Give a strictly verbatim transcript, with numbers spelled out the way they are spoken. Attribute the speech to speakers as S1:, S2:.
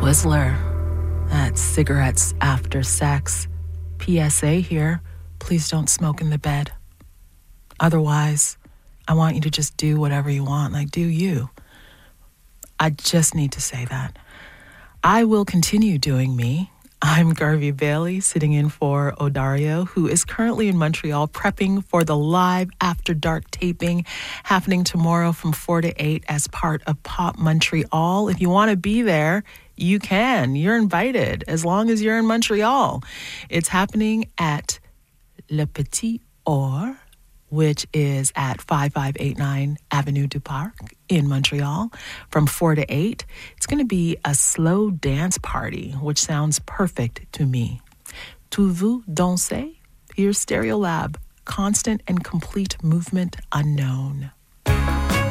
S1: Twizzler. That's cigarettes after sex. P S A here. Please don't smoke in the bed. Otherwise, I want you to just do whatever you want. Like, do you. I just need to say that. I will continue doing me. I'm Garvey Bailey, sitting in for Odario, who is currently in Montreal prepping for the live After Dark taping happening tomorrow from four to eight as part of Pop Montreal. If you want to be there, you can. You're invited as long as you're in Montreal. It's happening at Le Petit Or, which is at fifty-five eighty-nine Avenue du Parc in Montreal from four to eight. It's going to be a slow dance party, which sounds perfect to me. Tu veux danser? Here's Stereolab, constant and complete movement unknown.